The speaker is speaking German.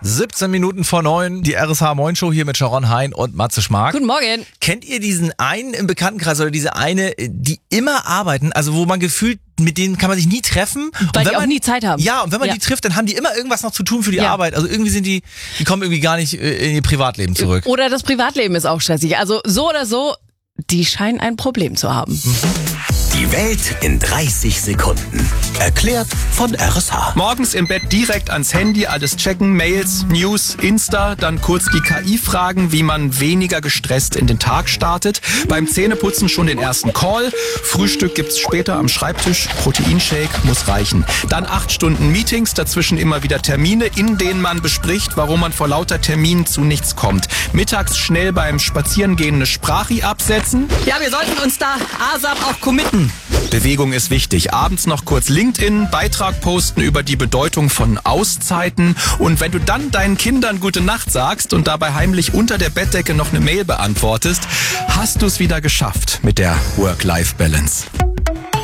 17 Minuten vor 9, die RSH Moin Show hier mit Sharon Hein und Matze Schmark. Guten Morgen. Kennt ihr diesen einen im Bekanntenkreis oder diese eine, die immer arbeiten, also wo man gefühlt, mit denen kann man sich nie treffen. Weil die auch nie Zeit haben. Ja, und wenn man die trifft, dann haben die immer irgendwas noch zu tun für die Arbeit. Also irgendwie die kommen irgendwie gar nicht in ihr Privatleben zurück. Oder das Privatleben ist auch stressig. Also so oder so, die scheinen ein Problem zu haben. Die Welt in 30 Sekunden. Erklärt von RSH. Morgens im Bett direkt ans Handy, alles checken, Mails, News, Insta, dann kurz die KI fragen, wie man weniger gestresst in den Tag startet. Beim Zähneputzen schon den ersten Call. Frühstück gibt's später am Schreibtisch. Proteinshake muss reichen. Dann 8 Stunden Meetings, dazwischen immer wieder Termine, in denen man bespricht, warum man vor lauter Terminen zu nichts kommt. Mittags schnell beim Spazierengehen eine Sprachi absetzen. Ja, wir sollten uns da ASAP auch committen. Bewegung ist wichtig. Abends noch kurz LinkedIn, Beitrag posten über die Bedeutung von Auszeiten. Und wenn du dann deinen Kindern gute Nacht sagst und dabei heimlich unter der Bettdecke noch eine Mail beantwortest, hast du es wieder geschafft mit der Work-Life-Balance.